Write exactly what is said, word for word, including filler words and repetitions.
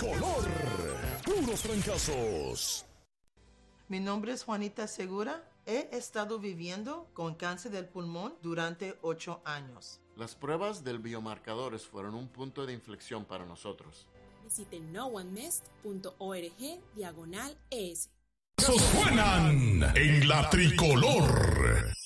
tricolor. Puros fracasos. Mi nombre es Juanita Segura. He estado viviendo con cáncer del pulmón durante ocho años. Las pruebas del biomarcadores fueron un punto de inflexión para nosotros. Visite no one mest punto org diagonal es. Suenan en la tricolor.